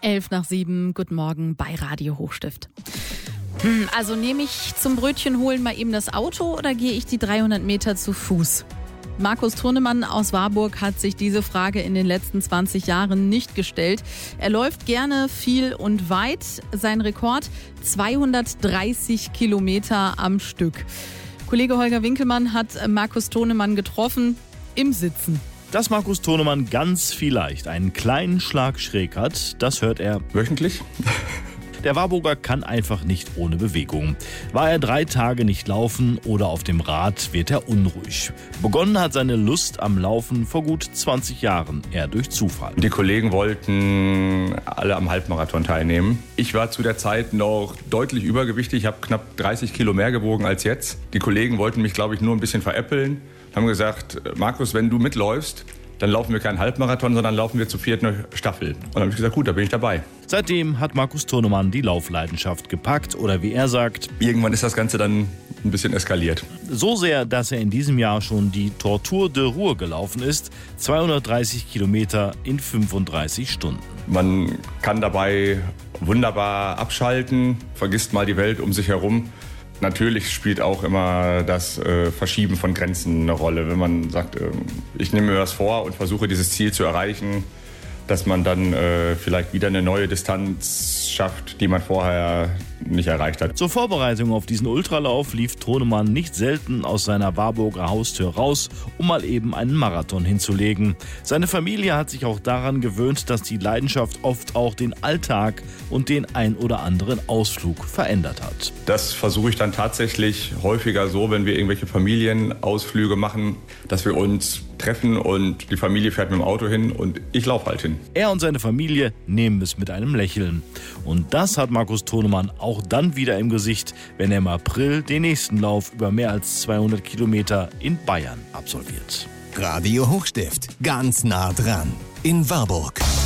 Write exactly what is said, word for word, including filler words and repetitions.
Elf nach sieben, guten Morgen bei Radio Hochstift. Hm, also nehme ich zum Brötchen holen mal eben das Auto oder gehe ich die dreihundert Meter zu Fuß? Markus Turnemann aus Warburg hat sich diese Frage in den letzten zwanzig Jahren nicht gestellt. Er läuft gerne viel und weit. Sein Rekord zweihundertdreißig Kilometer am Stück. Kollege Holger Winkelmann hat Markus Turnemann getroffen im Sitzen. Dass Markus Turnemann ganz vielleicht einen kleinen Schlag schräg hat, das hört er wöchentlich. Der Warburger kann einfach nicht ohne Bewegung. War er drei Tage nicht laufen oder auf dem Rad, wird er unruhig. Begonnen hat seine Lust am Laufen vor gut zwanzig Jahren, eher durch Zufall. Die Kollegen wollten alle am Halbmarathon teilnehmen. Ich war zu der Zeit noch deutlich übergewichtig, ich habe knapp dreißig Kilo mehr gewogen als jetzt. Die Kollegen wollten mich, glaube ich, nur ein bisschen veräppeln. Haben gesagt, Markus, wenn du mitläufst, dann laufen wir keinen Halbmarathon, sondern laufen wir zu viert eine Staffel. Und dann habe ich gesagt, gut, da bin ich dabei. Seitdem hat Markus Turnemann die Laufleidenschaft gepackt oder wie er sagt, irgendwann ist das Ganze dann ein bisschen eskaliert. So sehr, dass er in diesem Jahr schon die Tortur de Ruhr gelaufen ist, zweihundertdreißig Kilometer in fünfunddreißig Stunden. Man kann dabei wunderbar abschalten, vergisst mal die Welt um sich herum. Natürlich spielt auch immer das äh, Verschieben von Grenzen eine Rolle. Wenn man sagt, äh, ich nehme mir was vor und versuche dieses Ziel zu erreichen, dass man dann äh, vielleicht wieder eine neue Distanz schafft, die man vorher nicht erreicht hat. Zur Vorbereitung auf diesen Ultralauf lief Turnemann nicht selten aus seiner Warburger Haustür raus, um mal eben einen Marathon hinzulegen. Seine Familie hat sich auch daran gewöhnt, dass die Leidenschaft oft auch den Alltag und den ein oder anderen Ausflug verändert hat. Das versuche ich dann tatsächlich häufiger so, wenn wir irgendwelche Familienausflüge machen, dass wir uns treffen und die Familie fährt mit dem Auto hin und ich laufe halt hin. Er und seine Familie nehmen es mit einem Lächeln. Und das hat Markus Turnemann auch dann wieder im Gesicht, wenn er im April den nächsten Lauf über mehr als zweihundert Kilometer in Bayern absolviert. Radio Hochstift, ganz nah dran in Warburg.